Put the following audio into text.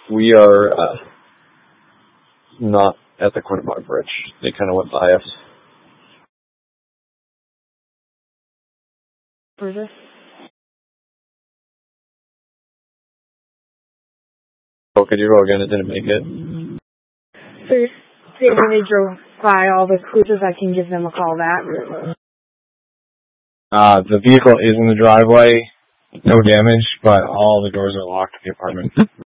We are not at the Quinnebog Bridge. They kind of went by us. Bruiser? Oh, could you go again? It didn't make it. So you're saying when they drove by all the cruisers, I can give them a call back? The vehicle is in the driveway. No damage, but all the doors are locked to the apartment.